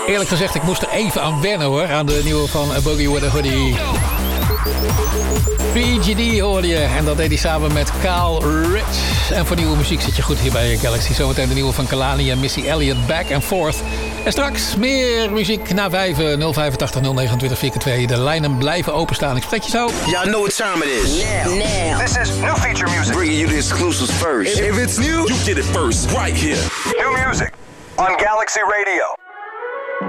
Eerlijk gezegd, ik moest er even aan wennen hoor. Aan de nieuwe van Boogie with a Hoodie. PGD hoorde je. En dat deed hij samen met Kyle Rich. En voor nieuwe muziek zit je goed hier bij Galaxy. Zometeen de nieuwe van Kalani en Missy Elliott. Back and Forth. En straks meer muziek na 5. 085 029 4x2. De lijnen blijven openstaan. Ik spreek je zo. Y'all know what time it is. Now. This is new feature music. Bringing you the exclusives first. If it's new, you get it first, right here. New music on Galaxy Radio.